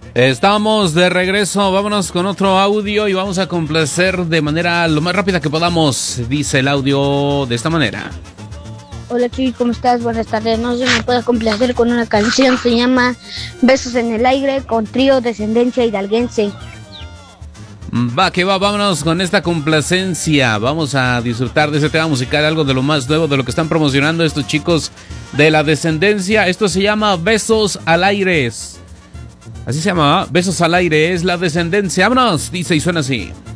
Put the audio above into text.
Estamos de regreso, vámonos con otro audio y vamos a complacer de manera lo más rápida que podamos. Dice el audio de esta manera. Hola Chuy, ¿cómo estás? Buenas tardes. No sé si me puedes complacer con una canción, se llama Besos en el Aire con Trío Descendencia Hidalguense. Va, que va, vámonos con esta complacencia. Vamos a disfrutar de ese tema musical, algo de lo más nuevo, de lo que están promocionando estos chicos de la Descendencia. Esto se llama Besos al Aire. Así se llama, Besos al Aire, es la Descendencia. Vámonos, dice y suena así.